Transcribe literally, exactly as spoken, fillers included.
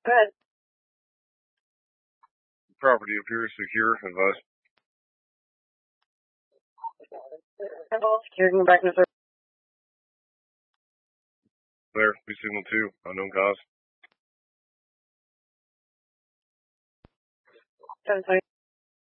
Go ahead. Property appears secure. Advise. Secure, going back to the service. There, we signal two. Unknown cause. seven twenty.